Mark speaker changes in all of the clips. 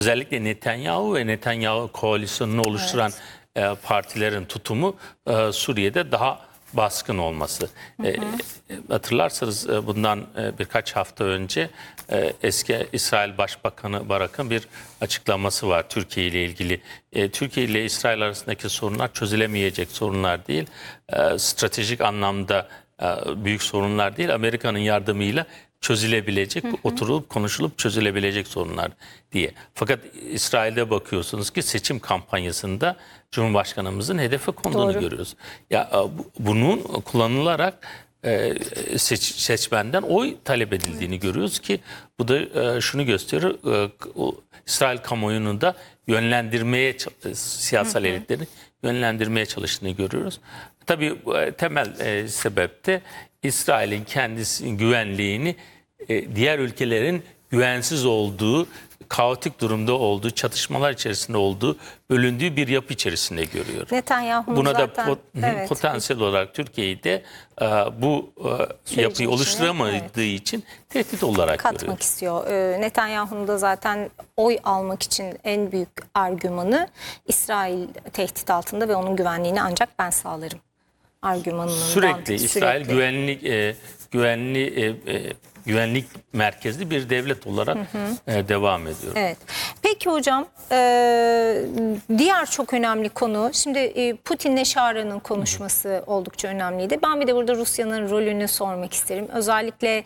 Speaker 1: özellikle Netanyahu ve Netanyahu koalisyonunu oluşturan partilerin tutumu Suriye'de daha baskın olması. Hatırlarsanız bundan birkaç hafta önce eski İsrail Başbakanı Barak'ın bir açıklaması var Türkiye ile ilgili. Türkiye ile İsrail arasındaki sorunlar çözülemeyecek sorunlar değil, stratejik anlamda büyük sorunlar değil, Amerika'nın yardımıyla çözülebilecek, oturulup konuşulup çözülebilecek sorunlar diye. Fakat İsrail'de bakıyorsunuz ki seçim kampanyasında Cumhurbaşkanımızın hedefe konduğunu görüyoruz. Ya bunun kullanılarak seçmenden oy talep edildiğini görüyoruz ki bu da şunu gösteriyor. İsrail kamuoyunun da yönlendirmeye, siyasal elitlerini yönlendirmeye çalıştığını görüyoruz. Tabii temel sebep de İsrail'in kendisinin güvenliğini diğer ülkelerin güvensiz olduğu, kaotik durumda olduğu, çatışmalar içerisinde olduğu, bölündüğü bir yapı içerisinde görüyor.
Speaker 2: Netanyahu'nun
Speaker 1: Buna
Speaker 2: zaten,
Speaker 1: da potansiyel olarak Türkiye'yi de bu yapıyı oluşturamadığı için tehdit olarak
Speaker 2: katmak
Speaker 1: görüyor.
Speaker 2: istiyor. Netanyahu'nun da zaten oy almak için en büyük argümanı İsrail tehdit altında ve onun güvenliğini ancak ben sağlarım argümanının.
Speaker 1: Sürekli İsrail güvenlik merkezli bir devlet olarak devam ediyor.
Speaker 2: Evet. Peki hocam, diğer çok önemli konu, şimdi Putin'le Şara'nın konuşması oldukça önemliydi. Ben bir de burada Rusya'nın rolünü sormak isterim. Özellikle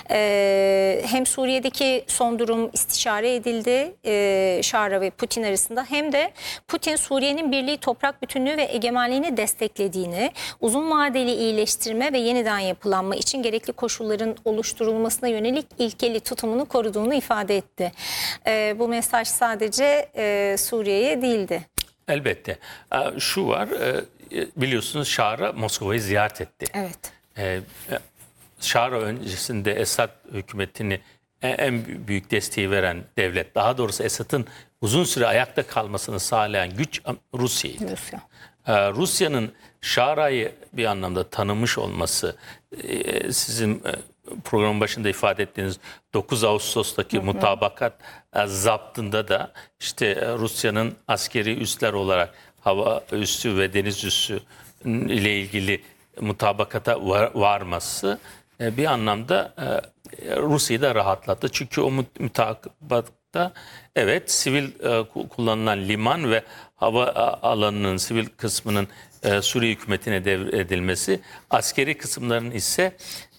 Speaker 2: hem Suriye'deki son durum istişare edildi Şara ve Putin arasında, hem de Putin Suriye'nin birliği, toprak bütünlüğü ve egemenliğini desteklediğini, uzun vadeli iyileştirme ve yeniden yapılanma için gerekli koşulların oluşturulmasına yönelik ilkeli tutumunu koruduğunu ifade etti. Bu mesaj sadece Suriye'ye değildi.
Speaker 1: Elbette. Şu var, biliyorsunuz Şara Moskova'yı ziyaret etti.
Speaker 2: Evet.
Speaker 1: Şara öncesinde Esad hükümetini en büyük desteği veren devlet, daha doğrusu Esad'ın uzun süre ayakta kalmasını sağlayan güç Rusya'ydı. Rusya'nın Şara'yı bir anlamda tanımış olması, sizin programın başında ifade ettiğiniz 9 Ağustos'taki mutabakat zaptında da işte Rusya'nın askeri üsler olarak hava üssü ve deniz üssü ile ilgili mutabakata varması bir anlamda Rusya'yı da rahatlattı. Çünkü o mutabatta evet sivil kullanılan liman ve hava alanının sivil kısmının Suriye hükümetine devredilmesi, askeri kısımların ise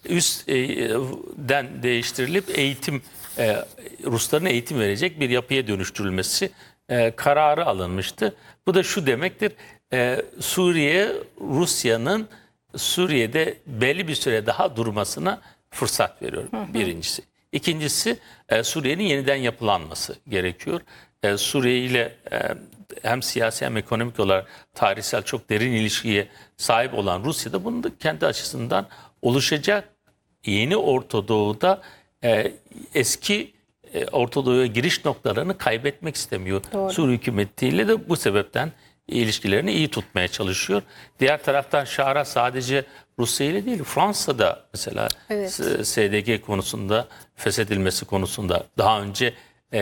Speaker 1: üstten değiştirilip Rusların eğitim verecek bir yapıya dönüştürülmesi kararı alınmıştı. Bu da şu demektir, Suriye, Rusya'nın Suriye'de belli bir süre daha durmasına fırsat veriyor, birincisi. İkincisi, Suriye'nin yeniden yapılanması gerekiyor. Suriye ile hem siyasi hem ekonomik olarak tarihsel çok derin ilişkiye sahip olan Rusya da bunu da kendi açısından oluşacak yeni Orta Doğu'da eski Orta Doğu'ya giriş noktalarını kaybetmek istemiyor. Suriye hükümetiyle de bu sebepten ilişkilerini iyi tutmaya çalışıyor. Diğer taraftan Şara sadece Rusya ile değil, Fransa'da mesela SDG konusunda, feshedilmesi konusunda daha önce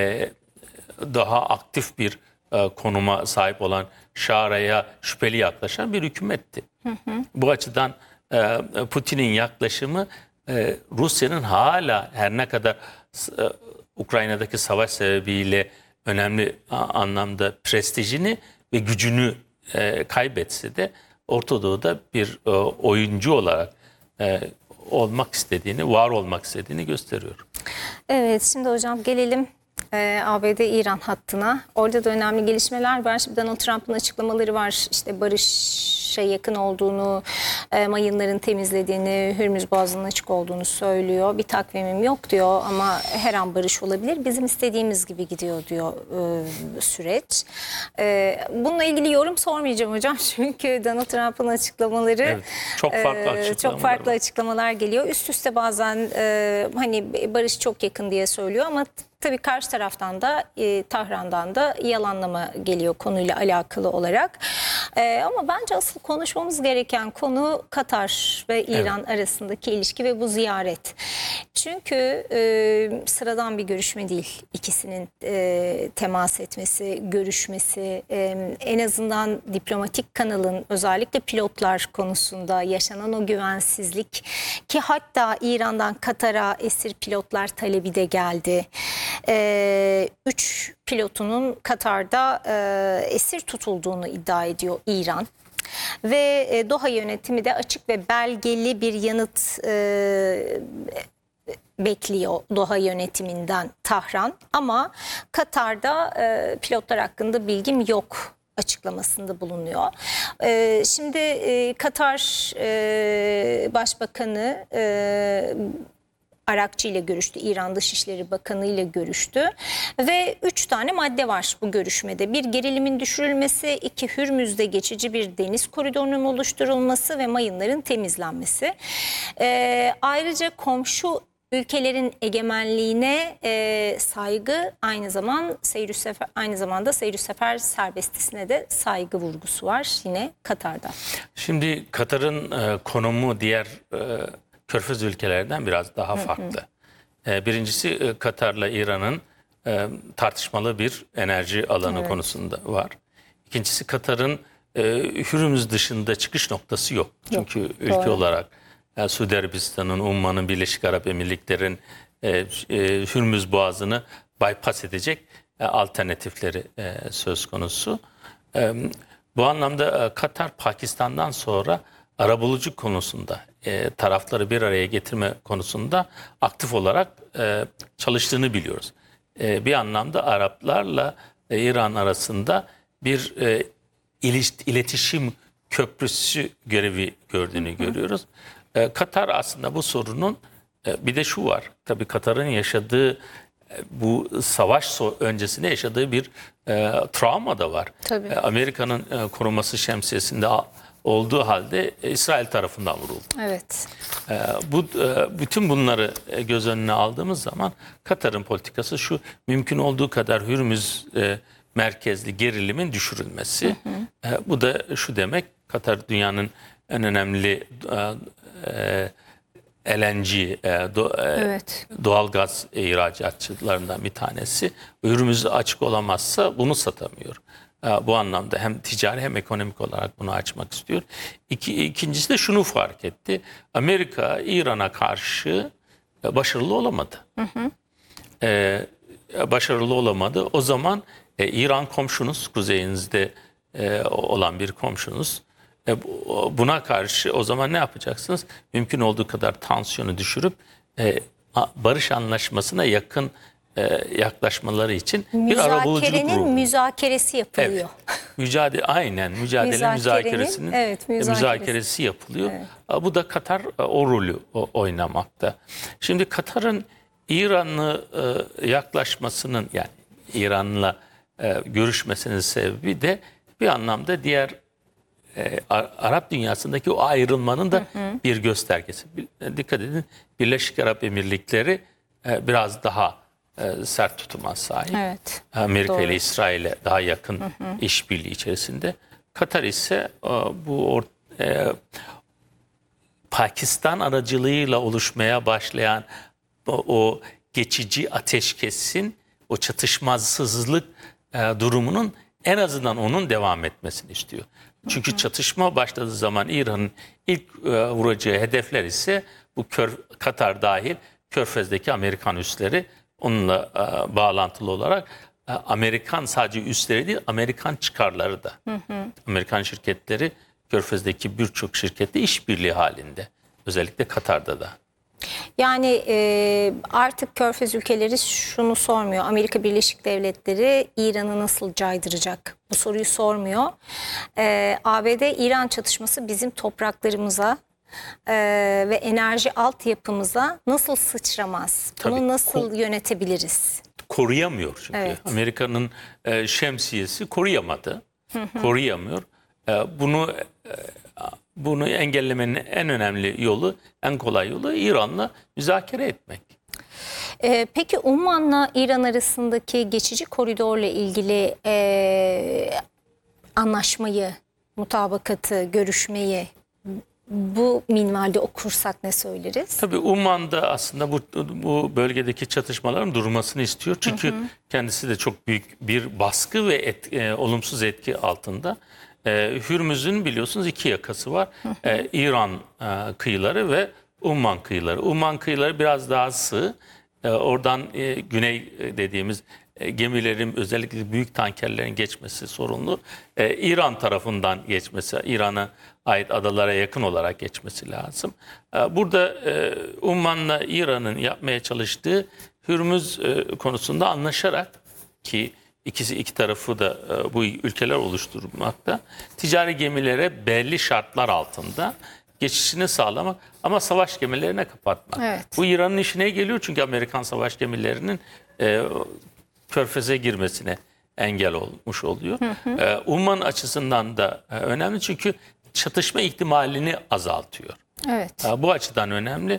Speaker 1: daha aktif bir konuma sahip olan, Şara'ya şüpheli yaklaşan bir hükümetti. Bu açıdan Putin'in yaklaşımı Rusya'nın hala her ne kadar Ukrayna'daki savaş sebebiyle önemli anlamda prestijini ve gücünü kaybetse de Orta Doğu'da bir oyuncu olarak olmak istediğini, var olmak istediğini gösteriyor.
Speaker 2: Evet, şimdi hocam gelelim ABD-İran hattına. Orada da önemli gelişmeler var. Şimdi Donald Trump'ın açıklamaları var. İşte barışa yakın olduğunu, mayınların temizlediğini, Hürmüz Boğazı'nın açık olduğunu söylüyor. Bir takvimim yok diyor ama her an barış olabilir. Bizim istediğimiz gibi gidiyor diyor süreç. Bununla ilgili yorum sormayacağım hocam. Çünkü Donald Trump'ın açıklamaları çok farklı açıklamalar geliyor. Üst üste bazen hani barış çok yakın diye söylüyor ama tabii karşı taraftan da Tahran'dan da yalanlama geliyor konuyla alakalı olarak. Ama bence asıl konuşmamız gereken konu Katar ve İran arasındaki ilişki ve bu ziyaret. Çünkü sıradan bir görüşme değil. İkisinin temas etmesi, görüşmesi, en azından diplomatik kanalın özellikle pilotlar konusunda yaşanan o güvensizlik ki hatta İran'dan Katar'a esir pilotlar talebi de geldi. 3 pilotunun Katar'da esir tutulduğunu iddia ediyor İran. Ve Doha yönetimi de açık ve belgeli bir yanıt bekliyor Doha yönetiminden Tahran. Ama Katar'da pilotlar hakkında bilgim yok açıklamasında bulunuyor. Şimdi Katar Başbakanı Arakçı ile görüştü. İran Dışişleri Bakanı ile görüştü. Ve 3 tane madde var bu görüşmede. 1. Gerilimin düşürülmesi. 2. Hürmüz'de geçici bir deniz koridorunun oluşturulması ve mayınların temizlenmesi. Ayrıca komşu ülkelerin egemenliğine saygı, aynı zamanda seyir sefer serbestisine de saygı vurgusu var yine Katar'da.
Speaker 1: Şimdi Katar'ın konumu diğer Körfez ülkelerden biraz daha farklı. Birincisi Katar'la İran'ın tartışmalı bir enerji alanı konusunda var. İkincisi Katar'ın Hürmüz dışında çıkış noktası yok. Çünkü ülke olarak Suudi Arabistan'ın, Umman'ın, Birleşik Arap Emirlikleri'nin Hürmüz Boğazı'nı bypass edecek alternatifleri söz konusu. Bu anlamda Katar Pakistan'dan sonra arabuluculuk konusunda tarafları bir araya getirme konusunda aktif olarak çalıştığını biliyoruz. Bir anlamda Araplarla İran arasında bir iletişim köprüsü görevi gördüğünü görüyoruz. Katar aslında bu sorunun bir de şu var. Tabii Katar'ın yaşadığı bu savaş öncesinde yaşadığı bir travma da var. Amerika'nın koruması şemsiyesinde olduğu halde İsrail tarafından vuruldu.
Speaker 2: Evet.
Speaker 1: Bütün bunları göz önüne aldığımız zaman Katar'ın politikası şu: mümkün olduğu kadar Hürmüz merkezli gerilimin düşürülmesi. Bu da şu demek: Katar dünyanın en önemli LNG, doğalgaz ihracatçılarından bir tanesi. Hürmüz açık olamazsa bunu satamıyor. Bu anlamda hem ticari hem ekonomik olarak bunu açmak istiyor. İkincisi de şunu fark etti: Amerika İran'a karşı başarılı olamadı. Başarılı olamadı. O zaman İran komşunuz, kuzeyinizde olan bir komşunuz. Buna karşı o zaman ne yapacaksınız? Mümkün olduğu kadar tansiyonu düşürüp barış anlaşmasına yakın yaklaşmaları için bir arabuluculuk ruhu.
Speaker 2: Müzakeresi yapılıyor.
Speaker 1: Evet. Aynen müzakeresinin müzakeresi yapılıyor. Evet. Bu da Katar o rolü oynamakta. Şimdi Katar'ın İran'la yaklaşmasının, yani İran'la görüşmesinin sebebi de bir anlamda diğer Arap dünyasındaki o ayrılmanın da bir göstergesi. Dikkat edin, Birleşik Arap Emirlikleri biraz daha sert tutuma sahip.
Speaker 2: Evet,
Speaker 1: Amerika ile İsrail'e daha yakın işbirliği içerisinde. Katar ise bu Pakistan aracılığıyla oluşmaya başlayan o geçici ateşkesin, o çatışmasızlık durumunun en azından onun devam etmesini istiyor. Çünkü çatışma başladığı zaman İran'ın ilk vuracağı hedefler ise bu Katar dahil Körfez'deki Amerikan üsleri, onunla bağlantılı olarak Amerikan sadece üsleri değil, Amerikan çıkarları da. Amerikan şirketleri Körfez'deki birçok şirkette işbirliği halinde. Özellikle Katar'da da.
Speaker 2: Yani artık Körfez ülkeleri şunu sormuyor: Amerika Birleşik Devletleri İran'ı nasıl caydıracak? Bu soruyu sormuyor. ABD-İran çatışması bizim topraklarımıza ve enerji altyapımıza nasıl sıçramaz? Bunu
Speaker 1: Tabii,
Speaker 2: nasıl yönetebiliriz?
Speaker 1: Koruyamıyor çünkü. Evet. Amerika'nın şemsiyesi koruyamadı. Koruyamıyor. Bunu engellemenin en önemli yolu, en kolay yolu İran'la müzakere etmek.
Speaker 2: Peki Umman'la İran arasındaki geçici koridorla ilgili anlaşmayı mutabakatı, görüşmeyi bu minvalde okursak ne söyleriz?
Speaker 1: Tabii Umman da aslında bu bölgedeki çatışmaların durmasını istiyor. Çünkü kendisi de çok büyük bir baskı ve olumsuz etki altında. Hürmüz'ün biliyorsunuz iki yakası var. İran kıyıları ve Umman kıyıları. Umman kıyıları biraz daha sığ. Oradan güney dediğimiz gemilerin, özellikle büyük tankerlerin geçmesi sorunlu. İran tarafından geçmesi, İran'a ait adalara yakın olarak geçmesi lazım. Burada Umman'la İran'ın yapmaya çalıştığı Hürmüz konusunda anlaşarak, ki iki tarafı da bu ülkeler oluşturmakta, ticari gemilere belli şartlar altında geçişini sağlamak ama savaş gemilerine kapatmak.
Speaker 2: Evet.
Speaker 1: Bu İran'ın işine geliyor çünkü Amerikan savaş gemilerinin Körfez'e girmesine engel olmuş oluyor. Umman açısından da önemli çünkü çatışma ihtimalini azaltıyor.
Speaker 2: Evet.
Speaker 1: Bu açıdan önemli.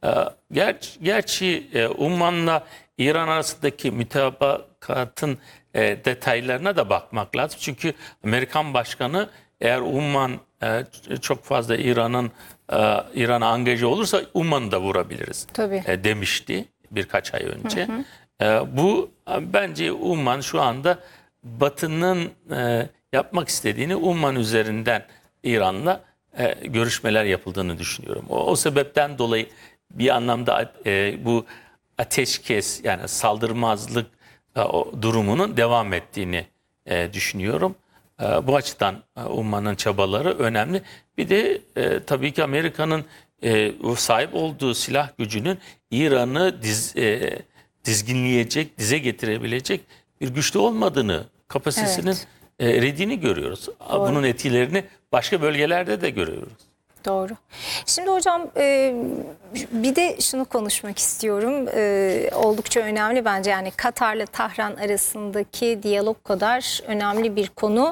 Speaker 1: Gerçi Umman'la İran arasındaki mütabakatın detaylarına da bakmak lazım. Çünkü Amerikan başkanı eğer Umman çok fazla İran'a angaje olursa Umman'ı da vurabiliriz
Speaker 2: Tabii.
Speaker 1: Demişti birkaç ay önce. Bu bence Umman şu anda Batı'nın yapmak istediğini Umman üzerinden İran'la görüşmeler yapıldığını düşünüyorum. O sebepten dolayı bir anlamda bu ateşkes, yani saldırmazlık durumunun devam ettiğini düşünüyorum. Bu açıdan Umman'ın çabaları önemli. Bir de tabii ki Amerika'nın sahip olduğu silah gücünün İran'ı dizginleyecek, dize getirebilecek bir güçlü olmadığını, kapasitesinin eridiğini görüyoruz.
Speaker 2: Doğru.
Speaker 1: Bunun etkilerini başka bölgelerde de görüyoruz.
Speaker 2: Doğru. Şimdi hocam bir de şunu konuşmak istiyorum. Oldukça önemli bence, yani Katar'la Tahran arasındaki diyalog kadar önemli bir konu.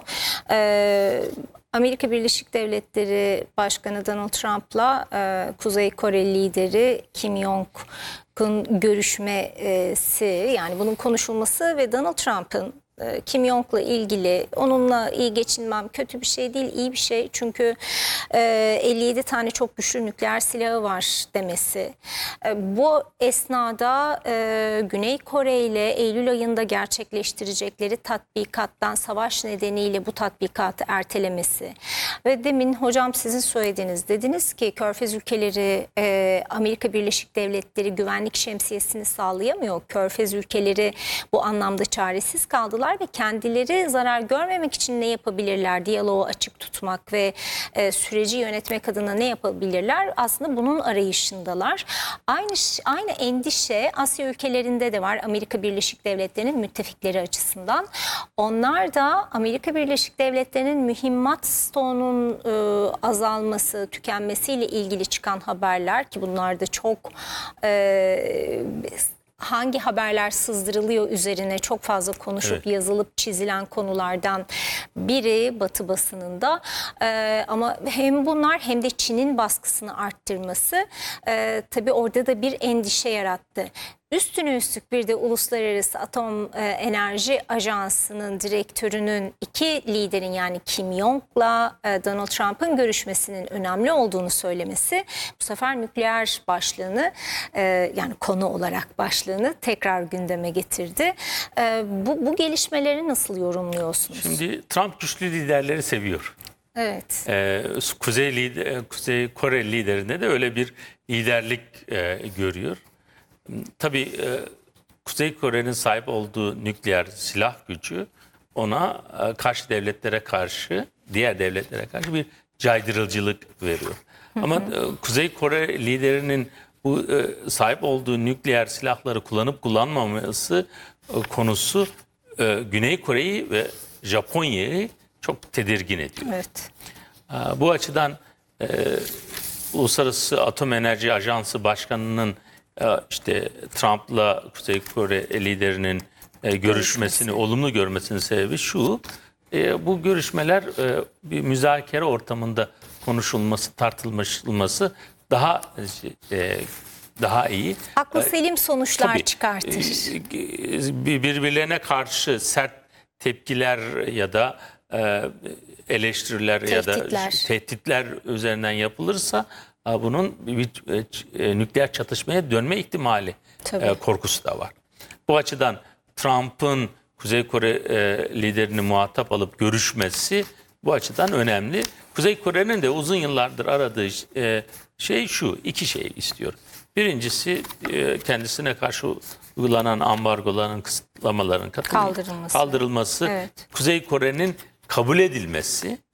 Speaker 2: Amerika Birleşik Devletleri Başkanı Donald Trump'la Kuzey Kore lideri Kim Jong-un görüşmesi, yani bunun konuşulması ve Donald Trump'ın Kim Jong'la ilgili, onunla iyi geçinmem kötü bir şey değil, iyi bir şey. Çünkü 57 tane çok güçlü nükleer silahı var demesi. Bu esnada Güney Kore ile Eylül ayında gerçekleştirecekleri tatbikattan savaş nedeniyle bu tatbikatı ertelemesi. Ve demin hocam sizin söylediğiniz, dediniz ki Körfez ülkeleri, Amerika Birleşik Devletleri güvenlik şemsiyesini sağlayamıyor. Körfez ülkeleri bu anlamda çaresiz kaldılar ve kendileri zarar görmemek için ne yapabilirler? Diyaloğu açık tutmak ve süreci yönetmek adına ne yapabilirler? Aslında bunun arayışındalar. Aynı endişe Asya ülkelerinde de var, Amerika Birleşik Devletleri'nin müttefikleri açısından. Onlar da Amerika Birleşik Devletleri'nin mühimmat stoğunun azalması, tükenmesiyle ilgili çıkan haberler, ki bunlar da çok hangi haberler sızdırılıyor üzerine çok fazla konuşup yazılıp çizilen konulardan biri Batı basınında. Ama hem bunlar hem de Çin'in baskısını arttırması tabii orada da bir endişe yarattı. Üstüne üstlük bir de Uluslararası Atom Enerji Ajansı'nın direktörünün iki liderin, yani Kim Jong'la Donald Trump'ın görüşmesinin önemli olduğunu söylemesi bu sefer nükleer başlığını, yani konu olarak başlığını tekrar gündeme getirdi. Bu gelişmeleri nasıl yorumluyorsunuz?
Speaker 1: Şimdi Trump güçlü liderleri seviyor.
Speaker 2: Evet.
Speaker 1: Kuzey Kore liderinde de öyle bir liderlik görüyor. Tabii Kuzey Kore'nin sahip olduğu nükleer silah gücü ona karşı devletlere karşı, diğer devletlere karşı bir caydırıcılık veriyor. Ama Kuzey Kore liderinin bu sahip olduğu nükleer silahları kullanıp kullanmaması konusu Güney Kore'yi ve Japonya'yı çok tedirgin ediyor.
Speaker 2: Evet.
Speaker 1: Bu açıdan Uluslararası Atom Enerji Ajansı Başkanı'nın işte Trump'la Kuzey Kore liderinin görüşmesini olumlu görmesinin sebebi şu: bu görüşmeler bir müzakere ortamında konuşulması, tartışılması daha iyi.
Speaker 2: Aklı selim sonuçlar
Speaker 1: Tabii,
Speaker 2: çıkartır.
Speaker 1: Birbirlerine karşı sert tepkiler ya da eleştiriler ya da tehditler üzerinden yapılırsa bunun bir nükleer çatışmaya dönme ihtimali korkusu da var. Bu açıdan Trump'ın Kuzey Kore liderini muhatap alıp görüşmesi bu açıdan önemli. Kuzey Kore'nin de uzun yıllardır aradığı şey şu, iki şey istiyor. Birincisi kendisine karşı uygulanan ambargoların, kısıtlamaların kaldırılması.
Speaker 2: Evet.
Speaker 1: Kuzey Kore'nin kabul edilmesi